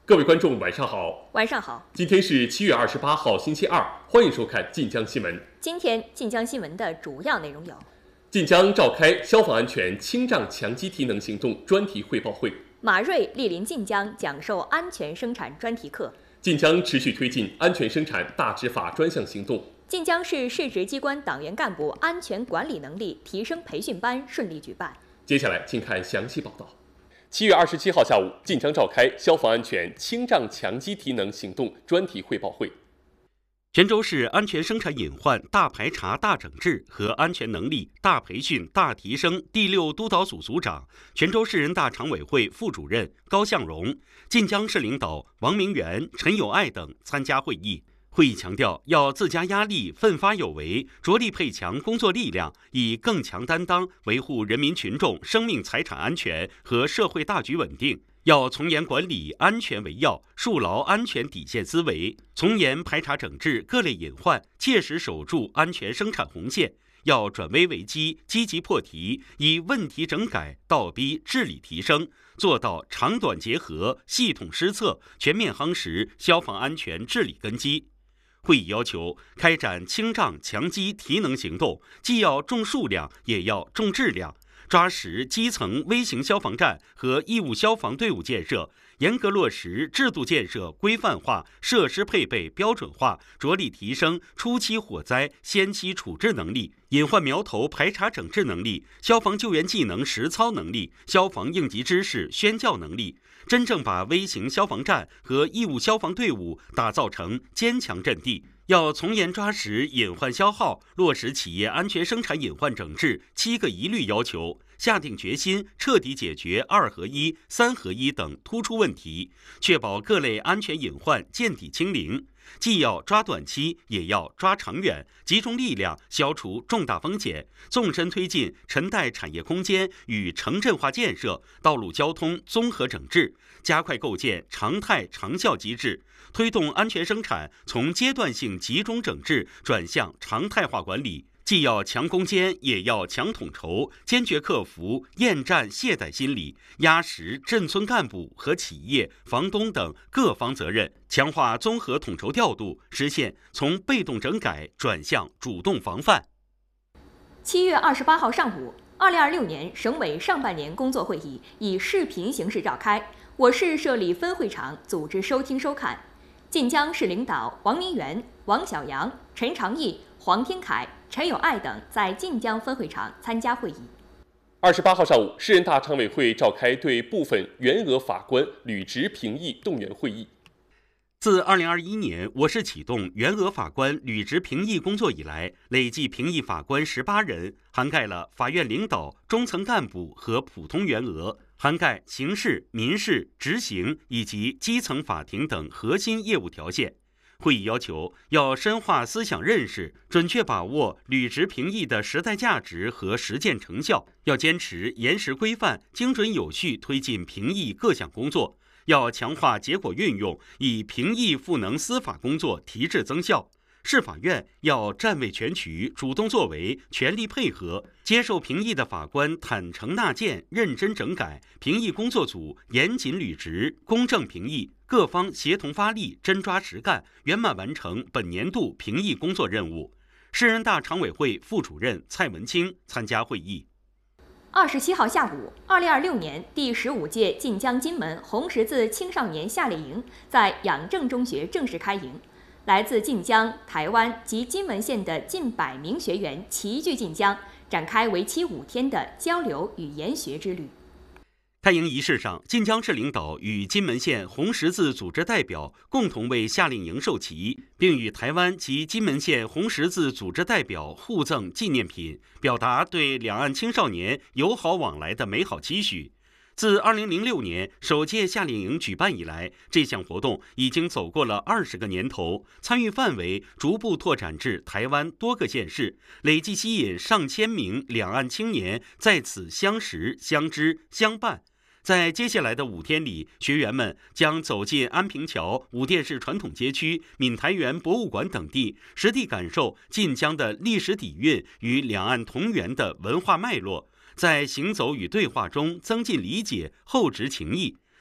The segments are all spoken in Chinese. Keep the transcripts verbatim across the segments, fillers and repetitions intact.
各位观众，晚上好。 晚上好。 今天是七月二十八号，星期二，欢迎收看晋江新闻。 今天晋江新闻的主要内容有： 晋江召开消防安全清障强基提能行动专题汇报会； 马瑞莅临晋江讲授安全生产专题课； 晋江持续推进安全生产大执法专项行动； 晋江市市直机关党员干部安全管理能力提升培训班顺利举办。 接下来，请看详细报道。七月二十七号下午，晋江召开消防安全清障强基提能行动专题汇报会。 泉州市安全生产隐患大排查大整治和安全能力大培训大提升第六督导组组长、泉州市人大常委会副主任高向荣、晋江市领导王明元、陈友爱等参加会议。会议强调，要自加压力，奋发有为，着力配强工作力量，以更强担当维护人民群众生命财产安全和社会大局稳定。要从严管理安全为要，树牢安全底线思维，从严排查整治各类隐患，切实守住安全生产红线。要转危为机，积极破题，以问题整改倒逼治理提升，做到长短结合、系统施策，全面夯实消防安全治理根基。会议要求，开展清障强基提能行动，既要重数量，也要重质量，抓实基层微型消防站和义务消防队伍建设，严格落实制度建设规范化、设施配备标准化，着力提升初期火灾先期处置能力、隐患苗头排查整治能力、消防救援技能实操能力、消防应急知识宣教能力，真正把微型消防站和义务消防队伍打造成坚强阵地。要从严抓实隐患消耗，落实企业安全生产隐患整治七个一律要求，下定决心彻底解决二合一、三合一等突出问题，确保各类安全隐患见底清零。既要抓短期，也要抓长远，集中力量消除重大风险，纵深推进沉袋产业空间与城镇化建设、道路交通综合整治，加快构建常态长效机制，推动安全生产从阶段性集中整治转向常态化管理。既要强攻坚，也要强统筹，坚决克服厌战懈怠心理，压实镇村干部和企业、房东等各方责任，强化综合统筹调度，实现从被动整改转向主动防范。 七月二十八号上午，二零二六年省委上半年工作会议以视频形式召开，我市设立分会场组织收听收看。晋江市领导王明元、王小阳、陈长义、黄天凯、陈友爱等在晋江分会场参加会议。 二十八号上午，市人大常委会召开对部分原额法官履职评议动员会议。 自二零二一年我市启动原额法官履职评议工作以来，累计评议法官十八人，涵盖了法院领导、中层干部和普通员额，涵盖刑事、民事、执行以及基层法庭等核心业务条线。会议要求，要深化思想认识，准确把握履职评议的时代价值和实践成效，要坚持严实规范、精准有序推进评议各项工作，要强化结果运用，以评议赋能司法工作提质增效。市法院要站位全局，主动作为，全力配合，接受评议的法官坦诚纳谏，认真整改，评议工作组严谨履职，公正评议，各方协同发力，真抓实干，圆满完成本年度评议工作任务。市人大常委会副主任蔡文清参加会议。 二十七号下午，二零二六年第十五届晋江金门红十字青少年夏令营在养正中学正式开营。来自晋江、台湾及金门县的近百名学员齐聚晋江，展开为期五天的交流与研学之旅。 开营仪式上，晋江市领导与金门县红十字组织代表共同为夏令营授旗，并与台湾及金门县红十字组织代表互赠纪念品，表达对两岸青少年友好往来的美好期许。自二零零六年首届夏令营举办以来，这项活动已经走过了二十个年头，参与范围逐步拓展至台湾多个县市，累计吸引上千名两岸青年在此相识、相知、相伴。在接下来的五天里，学员们将走进安平桥、五殿市传统街区、闽台园博物馆等地，实地感受晋江的历史底蕴与两岸同源的文化脉络，在行走与对话中增进理解、厚植情谊。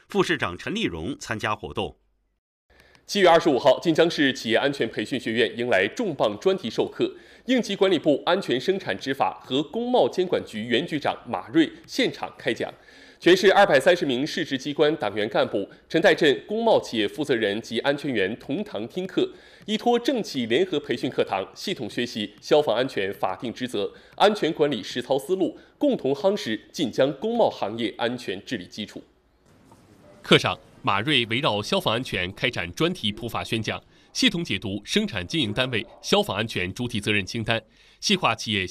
副市长陈立荣参加活动。 七月二十五号，晋江市企业安全培训学院迎来重磅专题授课，应急管理部安全生产执法和工贸监管局原局长马瑞现场开讲。全市二百三十名市直机关党员干部、陈代镇工贸企业负责人及安全员同堂听课，依托政企联合培训课堂，系统学习消防安全法定职责、安全管理实操思路，共同夯实晋江工贸行业安全治理基础。课上，马瑞围绕消防安全开展专题普法宣讲，系统解读生产经营单位消防安全主体责任清单，细化企业